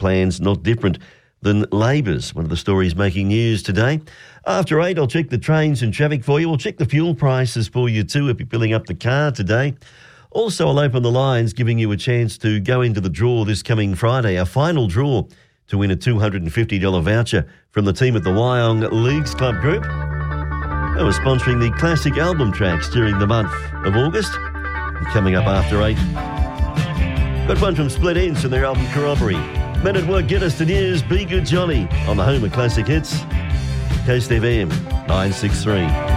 plans not different than Labor's. One of the stories making news today. After 8, I'll check the trains and traffic for you. We'll check the fuel prices for you too if you're filling up the car today. Also, I'll open the lines, giving you a chance to go into the draw this coming Friday, our final draw to win a $250 voucher from the team at the Wyong Leagues Club Group. They were sponsoring the classic album tracks during the month of August. And coming up after 8, got one from Split Enz and their album Corroboree. Men at Work get us the news. Be Good Johnny on the home of classic hits. Coast FM 963.